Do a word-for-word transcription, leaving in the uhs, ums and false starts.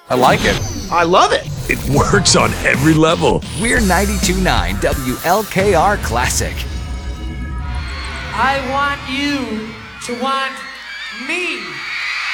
I like it. I love it. It works on every level. We're ninety-two point nine W L K R Classic. I want you to want me.